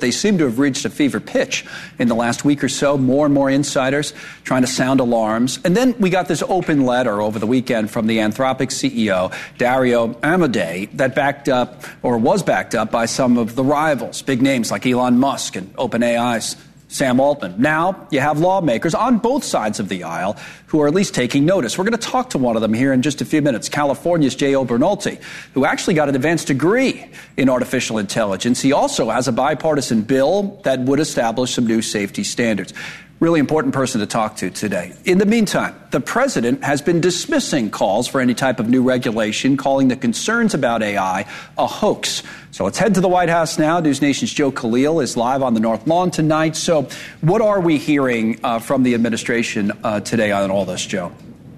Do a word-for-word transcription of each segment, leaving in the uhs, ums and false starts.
They seem to have reached a fever pitch in the last week or so. More and more insiders trying to sound alarms. And then we got this open letter over the weekend from the Anthropic C E O, Dario Amodei, that backed up or was backed up by some of the rivals, big names like Elon Musk and OpenAI's Sam Altman. Now you have lawmakers on both sides of the aisle who are at least taking notice. We're going to talk to one of them here in just a few minutes, California's Jay Obernolte, who actually got an advanced degree in artificial intelligence. He also has a bipartisan bill that would establish some new safety standards. Really important person to talk to today. In the meantime, the president has been dismissing calls for any type of new regulation, calling the concerns about A I a hoax. So let's head to the White House now. News Nation's Joe Khalil is live on the North Lawn tonight. So what are we hearing uh, from the administration uh, today on all this, Joe?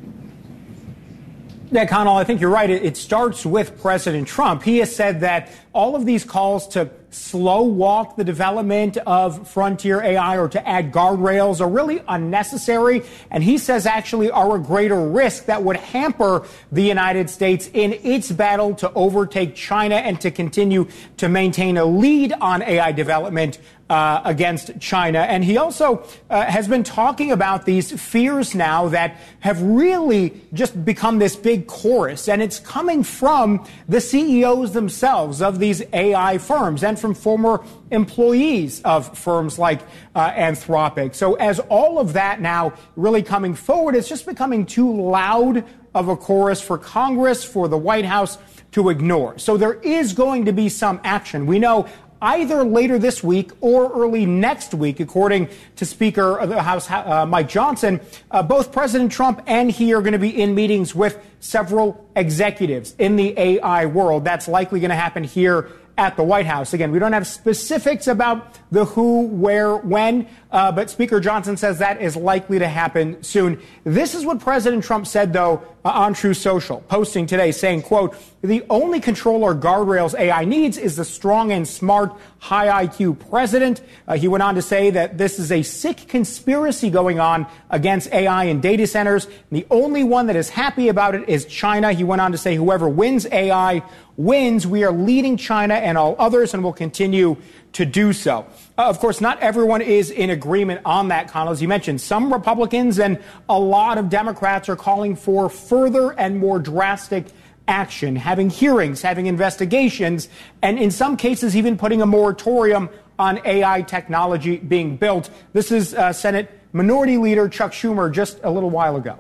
Yeah, Connell, I think you're right. It, it starts with President Trump. He has said that all of these calls to slow walk the development of frontier A I or to add guardrails are really unnecessary. And he says actually are a greater risk that would hamper the United States in its battle to overtake China and to continue to maintain a lead on A I development Uh, against China. And he also uh, has been talking about these fears now that have really just become this big chorus. And it's coming from the C E Os themselves of these A I firms and from former employees of firms like uh, Anthropic. So as all of that now really coming forward, it's just becoming too loud of a chorus for Congress, for the White House to ignore. So there is going to be some action. We know either later this week or early next week, according to Speaker of the House uh, Mike Johnson. Uh, both President Trump and he are going to be in meetings with several executives in the A I world. That's likely going to happen here at the White House. Again, we don't have specifics about the who, where, when, uh, but Speaker Johnson says that is likely to happen soon. This is what President Trump said, though, uh, on Truth Social, posting today, saying, quote, the only control or guardrails A I needs is the strong and smart, high I Q president. Uh, he went on to say that this is a sick conspiracy going on against A I in data centers. The only one that is happy about it is China. He went on to say whoever wins A I wins. We are leading China and all others and will continue to do so. Uh, of course, not everyone is in agreement on that, Connell. As you mentioned, some Republicans and a lot of Democrats are calling for further and more drastic action, having hearings, having investigations, and in some cases even putting a moratorium on A I technology being built. This is uh, Senate Minority Leader Chuck Schumer just a little while ago.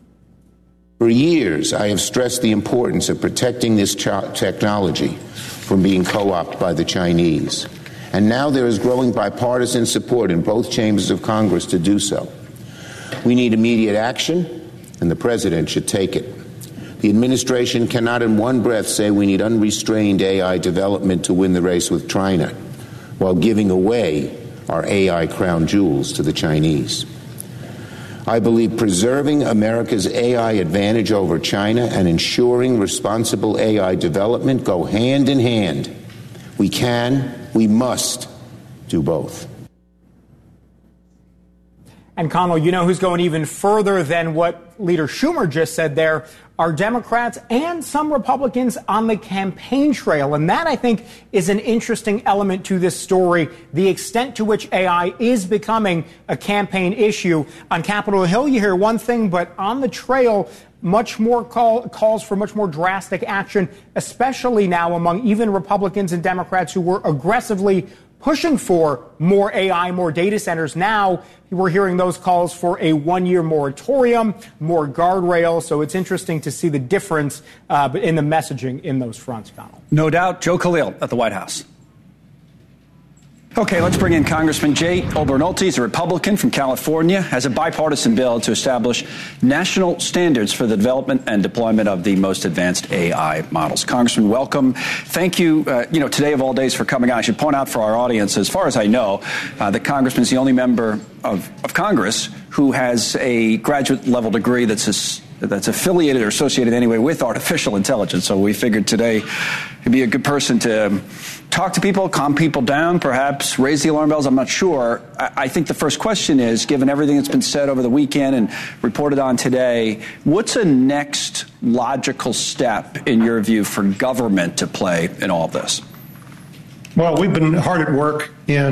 For years, I have stressed the importance of protecting this ch- technology from being co-opted by the Chinese. And now there is growing bipartisan support in both chambers of Congress to do so. We need immediate action, and the president should take it. The administration cannot in one breath say we need unrestrained A I development to win the race with China, while giving away our A I crown jewels to the Chinese. I believe preserving America's A I advantage over China and ensuring responsible A I development go hand in hand. We can, we must do both. And Connell, you know who's going even further than what Leader Schumer just said there are Democrats and some Republicans on the campaign trail. And that, I think, is an interesting element to this story, the extent to which A I is becoming a campaign issue. On Capitol Hill, you hear one thing, but on the trail, much more call, calls for much more drastic action, especially now among even Republicans and Democrats who were aggressively pushing for more A I, more data centers. Now we're hearing those calls for a one-year moratorium, more guardrails. So it's interesting to see the difference uh, in the messaging in those fronts, Donald. No doubt. Joe Khalil at the White House. Okay, let's bring in Congressman Jay Obernolte. He's a Republican from California, has a bipartisan bill to establish national standards for the development and deployment of the most advanced A I models. Congressman, welcome. Thank you, uh, you know, today of all days for coming on. I should point out for our audience, as far as I know, uh, the Congressman is the only member of, of Congress who has a graduate level degree that's a that's affiliated or associated anyway with artificial intelligence. So we figured today he'd be a good person to talk to people, calm people down, perhaps raise the alarm bells. I'm not sure. I, I think the first question is, given everything that's been said over the weekend and reported on today, what's a next logical step, in your view, for government to play in all of this? Well, we've been hard at work in